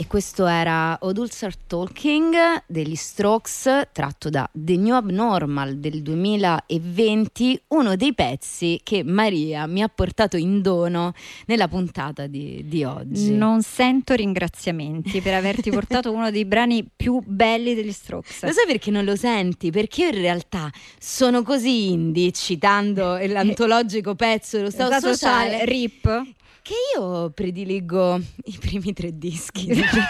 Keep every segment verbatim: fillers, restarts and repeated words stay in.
questo era Odul Start Talking degli Strokes, tratto da The New Abnormal del duemilaventi, uno dei pezzi che Maria mi ha portato in dono nella puntata di, di oggi. Non sento ringraziamenti per averti portato uno dei brani più belli degli Strokes. Lo sai perché non lo senti? Perché io in realtà sono così indie, citando l'antologico pezzo dello Stato, Stato sociale, sociale, R I P, che io prediligo i primi tre dischi.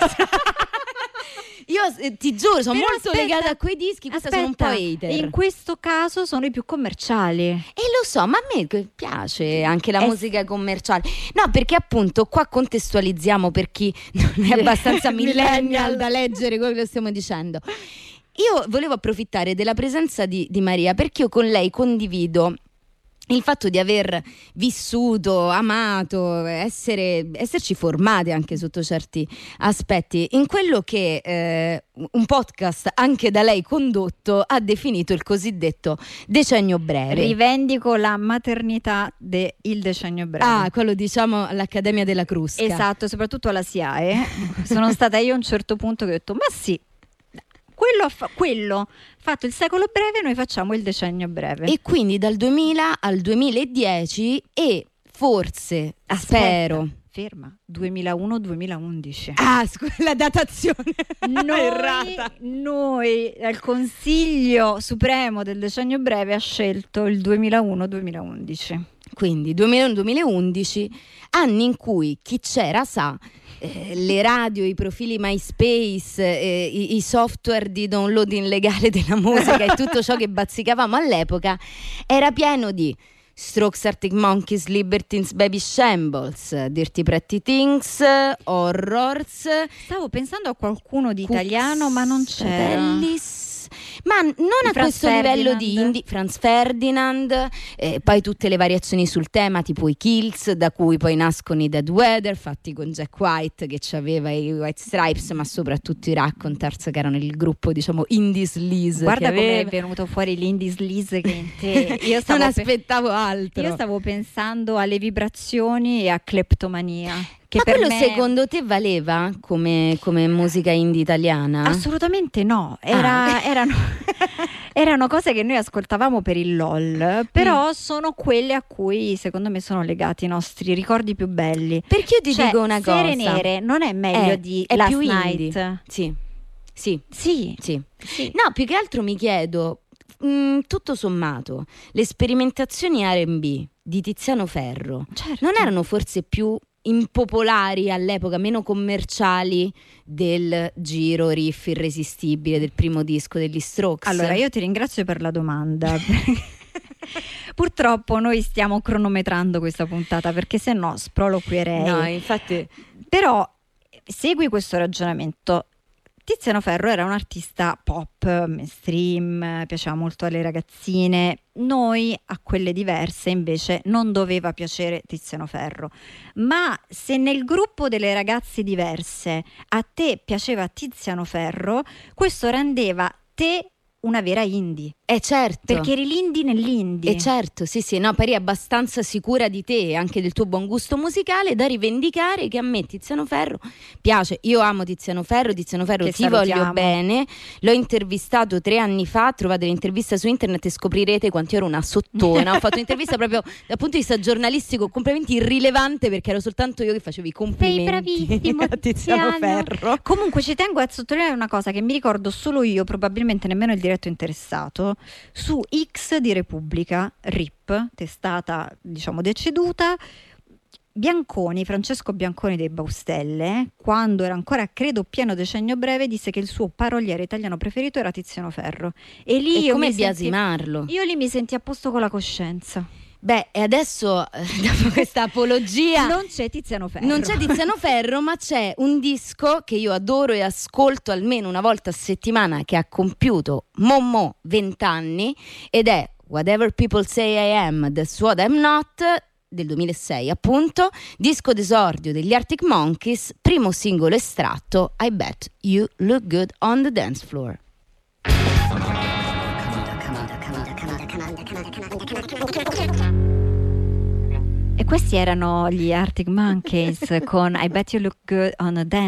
Io eh, ti giuro, sono Però molto aspetta, legata a quei dischi, questa sono un po' aspetta, hater. in questo caso sono i più commerciali. E lo so, ma a me piace anche la Eh, musica commerciale. No, perché appunto qua contestualizziamo per chi non è abbastanza millennial da leggere quello che stiamo dicendo. Io volevo approfittare della presenza di, di Maria, perché io con lei condivido il fatto di aver vissuto, amato, essere, esserci formate anche sotto certi aspetti in quello che eh, un podcast anche da lei condotto ha definito il cosiddetto decennio breve. Rivendico la maternità del decennio breve. Ah, quello diciamo all'Accademia della Crusca. Esatto, soprattutto alla S I A E. Sono stata io a un certo punto che ho detto, ma sì, quello ha fa- quello fatto il secolo breve, noi facciamo il decennio breve. E quindi dal duemila al duemiladieci e forse, Aspetta, spero... ferma, duemilauno duemilaundici. Ah, scusa, la datazione Noi, errata. noi, il Consiglio Supremo del decennio breve ha scelto il duemilauno duemilaundici. Quindi duemilauno duemilaundici, anni in cui chi c'era sa, eh, le radio, i profili MySpace, eh, i, i software di downloading legale della musica e tutto ciò che bazzicavamo all'epoca era pieno di Strokes, Arctic Monkeys, Libertines, Baby Shambles, Dirty Pretty Things, Horrors. Stavo pensando a qualcuno di Cooks, italiano, ma non c'era. Fratellis. Ma non a Franz questo livello di Ferdinand. indie. Franz Ferdinand, eh, poi tutte le variazioni sul tema, tipo i Kills, da cui poi nascono i Dead Weather, fatti con Jack White che aveva i White Stripes, ma soprattutto i Raconteurs, che erano il gruppo, diciamo, indie sleaze. Guarda che come è aveva. venuto fuori l'indie sleaze che in te. Io stavo Non pe- aspettavo altro. Io stavo pensando alle vibrazioni e a cleptomania. Che Ma per quello me... secondo te valeva come, come musica indie italiana? Assolutamente no, Era, Ah. erano, erano cose che noi ascoltavamo per il LOL, però Mm. sono quelle a cui secondo me sono legati i nostri ricordi più belli. Perché io ti Cioè, dico una cosa. Sere Nere non è meglio Eh, di è Last più Night? indie. Sì, sì, Sì, sì. sì. No, più che altro mi chiedo, mh, tutto sommato, le sperimentazioni R and B di Tiziano Ferro Certo. non erano forse più impopolari all'epoca, meno commerciali del giro riff irresistibile del primo disco degli Strokes? Allora, io ti ringrazio per la domanda. Purtroppo noi stiamo cronometrando questa puntata perché se no sproloquierei. No, infatti... Però segui questo ragionamento. Tiziano Ferro era un artista pop, mainstream, piaceva molto alle ragazzine. Noi, a quelle diverse, invece, non doveva piacere Tiziano Ferro. Ma se nel gruppo delle ragazze diverse a te piaceva Tiziano Ferro, questo rendeva te una vera indie. Eh certo. Perché eri l'indie nell'indie. E certo, sì sì, no, pari abbastanza sicura di te e anche del tuo buon gusto musicale da rivendicare che a me Tiziano Ferro piace. Io amo Tiziano Ferro, Tiziano Ferro Che ti salutiamo. voglio bene. L'ho intervistato tre anni fa, trovate l'intervista su internet e scoprirete quanto ero una sottona. Ho fatto un'intervista proprio dal punto di vista giornalistico completamente irrilevante, perché ero soltanto io che facevo i complimenti bravissimo, a Tiziano Tiziano. Ferro. Comunque ci tengo a sottolineare una cosa che mi ricordo solo io, probabilmente nemmeno il diretto interessato. Su X di Repubblica, R I P, testata diciamo deceduta, Bianconi, Francesco Bianconi dei Baustelle, quando era ancora credo pieno decennio breve, disse che il suo paroliere italiano preferito era Tiziano Ferro. E lì E io come mi senti- biasimarlo? io lì mi senti a posto con la coscienza. Beh, e adesso, eh, dopo questa apologia... Non c'è Tiziano Ferro. Non c'è Tiziano Ferro, ma c'è un disco che io adoro e ascolto almeno una volta a settimana, che ha compiuto Momo vent'anni, ed è Whatever People Say I Am, That's What I'm Not, del duemilasei appunto, disco d'esordio degli Arctic Monkeys, primo singolo estratto, I Bet You Look Good on the Dance Floor. E questi erano gli Arctic Monkeys con I Bet You Look Good on a Dance